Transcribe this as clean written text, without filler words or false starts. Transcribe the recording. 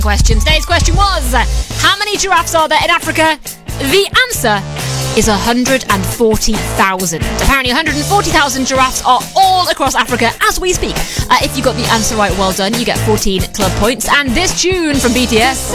question. Today's question was, how many giraffes are there in Africa? The answer is 140,000. Apparently 140,000 giraffes are all across Africa as we speak. If you got the answer right, well done. You get 14 club points. And this tune from BTS...